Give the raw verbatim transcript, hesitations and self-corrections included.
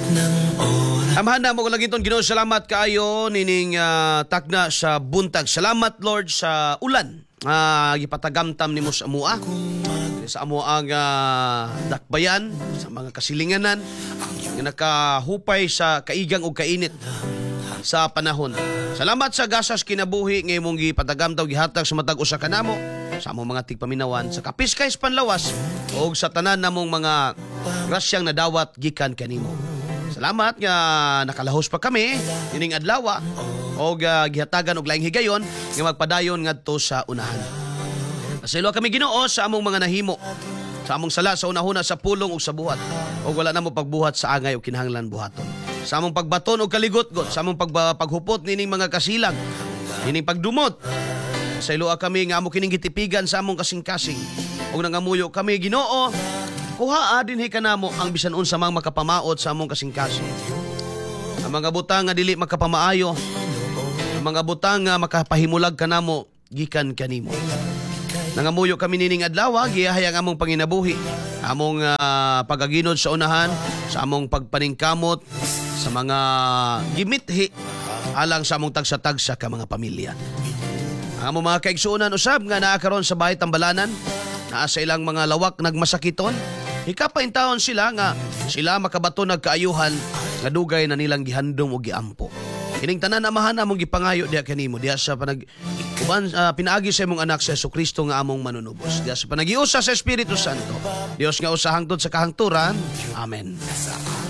Amahan na mo ko lagi itong Ginoo, salamat kaayo nining uh, tagna sa buntag. Salamat Lord sa ulan. Uh, gipatagamtam nimo sa amua. Sa amua ang uh, dakbayan, sa mga kasilinganan nga nakahupay sa kaigang o kainit sa panahon. Salamat sa gasas kinabuhi nga imong gipatagamtaw gihatag sa matag usa kanamo sa among mga tigpaminawan sa kapiskay sa panlawas o sa tanan namong mga grasyang nadawat gikan kanimo. Salamat nga nakalahos pa kami ining adlaw o uh, gihatagan og laing higayon nga magpadayon ngadto sa unahan. Pasaylo kami Ginoo sa among mga nahimo, sa among sala sa unahuna sa pulong ug sa buhat. O wala na mo pagbuhat sa angay o kinahanglan buhaton. Sa among pagbaton og kaligot-got, sa among pag paghupot nining mga kasilag, nining pagdumot. Pasaylo kami nga amo kining gitipigan sa among kasing-kasing. Og nangamuyo kami Ginoo, kuhaa dinhi kanamo ang bisan unsa mang makapamaot sa among kasing-kasing. Ang mga butang nga dili makapamaayo, ang mga butang nga makapahimulag kanamo gikan kanimo. Nangamuyo kami nining adlaw, gihayang among panginabuhi, among uh, pagaginod sa unahan, sa among pagpaningkamot, sa mga gimithi, alang sa among tagsa-tagsa ka mga pamilya. Ang among mga kaigsuunan usab nga naa karon sa bahay tambalanan, naa sa ilang mga lawak nagmasakiton, hikapain taon sila nga sila makabato nagkaayuhan nga dugay na nilang gihandom o giampo. Kining tanan amahan among gipangayo diha kanimo diha sa panag uban uh, pinaagi sa imong anak sa Jesucristo nga among manunubos. Diha sa panagiusa sa Espiritu Santo. Dios nga usa hangtod sa kahangturan. Amen.